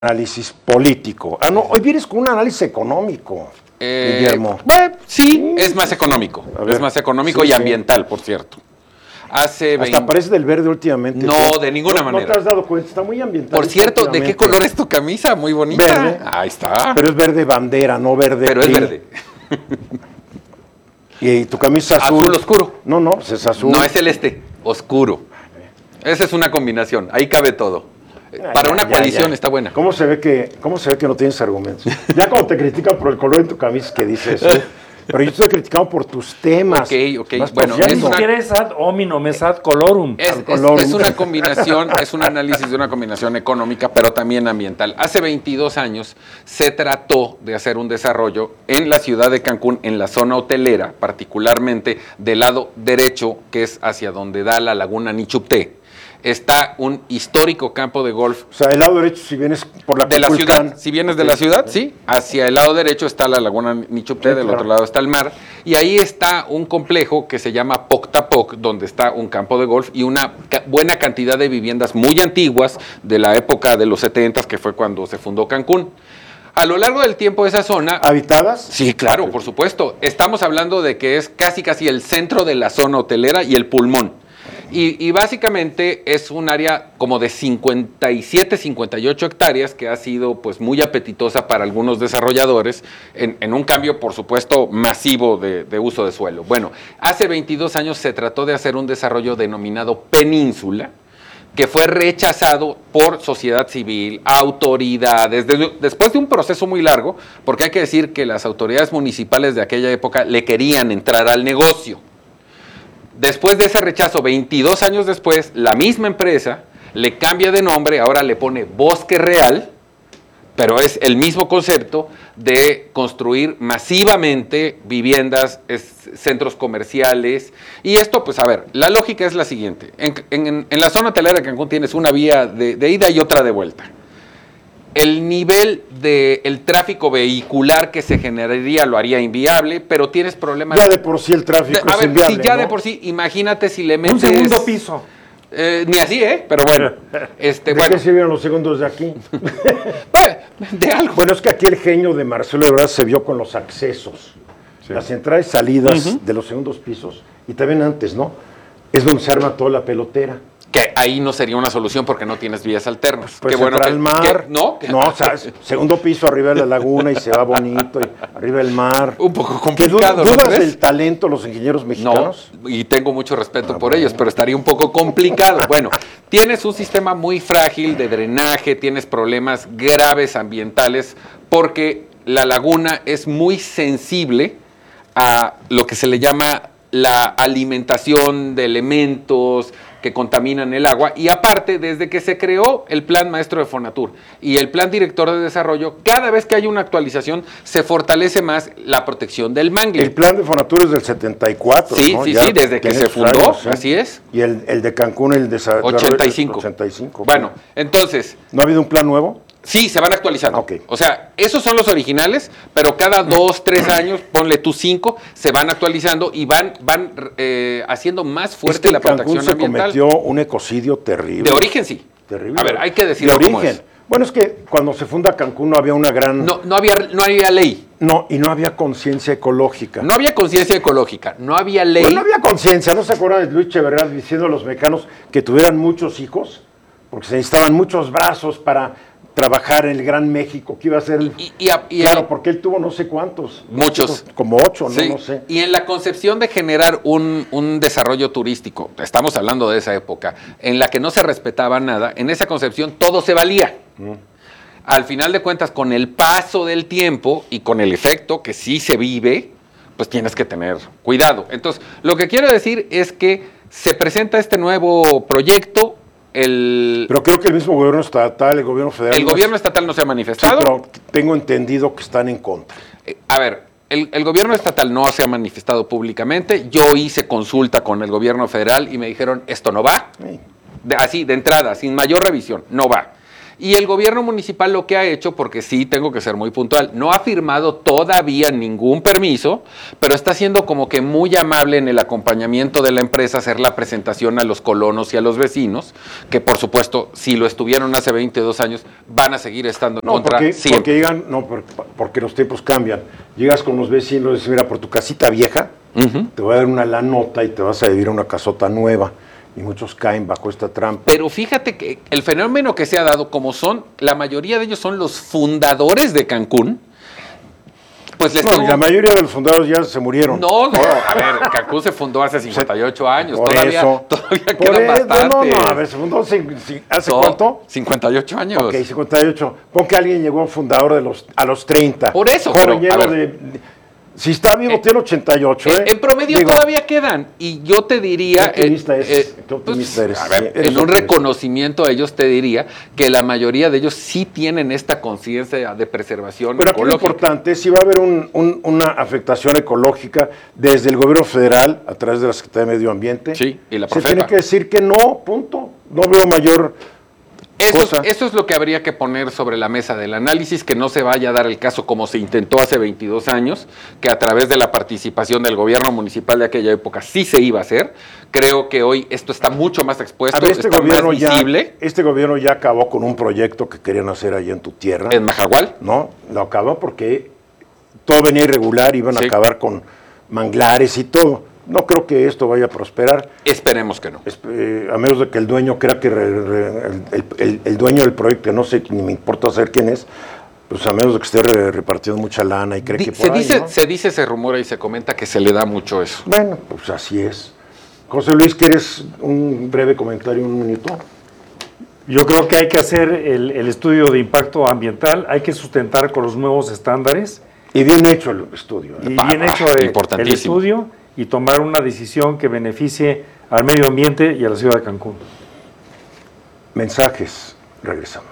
análisis político. Hoy vienes con un análisis económico, Guillermo. Sí, es más económico. Es más económico y ambiental, por cierto. Hasta parece del verde últimamente. No, de ninguna manera. No te has dado cuenta, está muy ambiental. Por cierto, ¿de qué color es tu camisa? Muy bonita. Verde. Ahí está. Pero es verde bandera, no verde. Pero es verde. ¿Y tu camisa azul? Azul oscuro. No, pues es azul. No, es celeste, oscuro. Esa es una combinación, ahí cabe todo. Para una coalición está buena. ¿Cómo se ve que no tienes argumentos? Ya cuando te critican por el color de tu camisa, que dices eso. Pero yo estoy criticado por tus temas. Ok. Bueno, es ad hominem, es ad colorum. Es una combinación, es un análisis de una combinación económica, pero también ambiental. Hace 22 años se trató de hacer un desarrollo en la ciudad de Cancún, en la zona hotelera, particularmente del lado derecho, que es hacia donde da la laguna Nichupté. Está un histórico campo de golf. O sea, el lado derecho, si vienes por la ciudad, si vienes de la ciudad, sí, hacia el lado derecho está la laguna Nichupté, del otro lado está el mar, y ahí está un complejo que se llama Poctapoc, donde está un campo de golf y una buena cantidad de viviendas muy antiguas de la época de los 70s, que fue cuando se fundó Cancún. A lo largo del tiempo esa zona... ¿Habitadas? Sí, claro, por supuesto. Estamos hablando de que es casi el centro de la zona hotelera y el pulmón. Y básicamente es un área como de 57, 58 hectáreas que ha sido pues muy apetitosa para algunos desarrolladores en un cambio, por supuesto, masivo de uso de suelo. Bueno, hace 22 años se trató de hacer un desarrollo denominado Península, que fue rechazado por sociedad civil, autoridades, después de un proceso muy largo, porque hay que decir que las autoridades municipales de aquella época le querían entrar al negocio. Después de ese rechazo, 22 años después, la misma empresa le cambia de nombre, ahora le pone Bosque Real, pero es el mismo concepto de construir masivamente viviendas, centros comerciales. Y esto, pues a ver, la lógica es la siguiente. En la zona hotelera de Cancún tienes una vía de ida y otra de vuelta. El nivel del tráfico vehicular que se generaría lo haría inviable, pero tienes problemas... Ya de por sí el tráfico es inviable, si ya ¿no? De por sí, imagínate si le metes... Un segundo piso. Ni así, pero bueno. ¿De qué sirvieron los segundos de aquí? De algo. Bueno, es que aquí el genio de Marcelo Ebrard se vio con los accesos. Sí. Las entradas y salidas de los segundos pisos, y también antes, ¿no? Es donde se arma toda la pelotera. Que ahí no sería una solución porque no tienes vías alternas. Pues qué bueno al mar. ¿No? O sea, segundo piso arriba de la laguna y se va bonito, y arriba del mar. Un poco complicado, ¿Dudas del talento de los ingenieros mexicanos? No, y tengo mucho respeto por ellos, pero estaría un poco complicado. Bueno, tienes un sistema muy frágil de drenaje, tienes problemas graves ambientales, porque la laguna es muy sensible a lo que se le llama la alimentación de elementos que contaminan el agua, y aparte, desde que se creó el Plan Maestro de Fonatur y el Plan Director de Desarrollo, cada vez que hay una actualización se fortalece más la protección del mangle. El Plan de Fonatur es del 74, sí, ¿no? Sí, desde que se fundó, años, ¿sí? Así es. Y el de Cancún, el de 85. Bueno, entonces... ¿No ha habido un plan nuevo? Sí, se van actualizando. Okay. O sea, esos son los originales, pero cada 2, 3 años, ponle tú 5, se van actualizando y van haciendo más fuerte la protección ambiental. Cancún se cometió un ecocidio terrible. De origen sí. Terrible. A ver, hay que decirlo de como origen. es. Bueno, es que cuando se funda Cancún no había una gran... No había ley. No, y no había conciencia ecológica. No había conciencia ecológica, no había ley. Pues no había conciencia, ¿no se acuerdan de Luis Echeverría diciendo a los mexicanos que tuvieran muchos hijos? Porque se necesitaban muchos brazos para trabajar en el Gran México, que iba a ser... claro, porque él tuvo no sé cuántos. Muchos. Como 8, sí. No sé. Y en la concepción de generar un desarrollo turístico, estamos hablando de esa época, en la que no se respetaba nada, en esa concepción todo se valía. Al final de cuentas, con el paso del tiempo y con el efecto que sí se vive, pues tienes que tener cuidado. Entonces, lo que quiero decir es que se presenta este nuevo proyecto. Pero creo que el mismo gobierno estatal, el gobierno federal... El gobierno estatal no se ha manifestado. Sí, pero tengo entendido que están en contra. A ver, el gobierno estatal no se ha manifestado públicamente. Yo hice consulta con el gobierno federal y me dijeron, esto no va. Sí. Así, de entrada, sin mayor revisión, no va. Y el gobierno municipal lo que ha hecho, porque sí tengo que ser muy puntual, no ha firmado todavía ningún permiso, pero está siendo como que muy amable en el acompañamiento de la empresa, hacer la presentación a los colonos y a los vecinos, que por supuesto, si lo estuvieron hace 22 años, van a seguir estando en contra siempre. Porque digan, no, porque los tiempos cambian. Llegas con los vecinos y dices, mira, por tu casita vieja, te voy a dar una lanota y te vas a vivir a una casota nueva. Y muchos caen bajo esta trampa. Pero fíjate que el fenómeno que se ha dado, como la mayoría de ellos son los fundadores de Cancún, pues la mayoría de los fundadores ya se murieron. No, a ver, Cancún se fundó hace 58 años, todavía quedan bastante. A ver, se fundó ¿hace cuánto? 58 años. Ok, 58. Pon que alguien llegó fundador a los 30. Por eso, si está vivo, tiene 88. En promedio todavía quedan. Y yo te diría. ¿Qué optimista eres? A ver, en un reconocimiento a ellos te diría que la mayoría de ellos sí tienen esta conciencia de preservación ecológica. Pero aquí lo importante es si va a haber una afectación ecológica desde el gobierno federal, a través de la Secretaría de Medio Ambiente. Sí, y la Profepa. Se tiene que decir que no, punto. No veo mayor. Eso es lo que habría que poner sobre la mesa del análisis, que no se vaya a dar el caso como se intentó hace 22 años, que a través de la participación del gobierno municipal de aquella época sí se iba a hacer. Creo que hoy esto está mucho más expuesto, está más visible. Este gobierno ya acabó con un proyecto que querían hacer allá en tu tierra. ¿En Majahual? No, lo acabó porque todo venía irregular, iban a acabar con manglares y todo. No creo que esto vaya a prosperar. Esperemos que no. A menos de que el dueño crea que el dueño del proyecto, que no sé, ni me importa saber quién es, pues a menos de que esté repartiendo mucha lana y cree que por ahí, ¿no? Se dice, se rumora y se comenta que se le da mucho eso. Bueno, pues así es. José Luis, ¿quieres un breve comentario, un minuto? Yo creo que hay que hacer el estudio de impacto ambiental, hay que sustentar con los nuevos estándares. Y bien hecho el estudio. Y bien hecho el estudio. Y tomar una decisión que beneficie al medio ambiente y a la ciudad de Cancún. Mensajes, regresamos.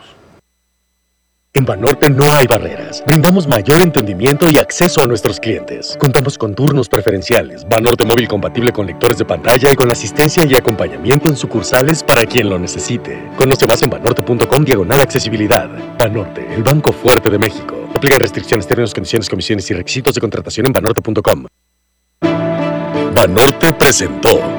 En Banorte no hay barreras. Brindamos mayor entendimiento y acceso a nuestros clientes. Contamos con turnos preferenciales, Banorte móvil compatible con lectores de pantalla y con asistencia y acompañamiento en sucursales para quien lo necesite. Conoce más en banorte.com/accesibilidad. Banorte, el banco fuerte de México. Aplican restricciones, términos, condiciones, comisiones y requisitos de contratación en banorte.com. Banorte presentó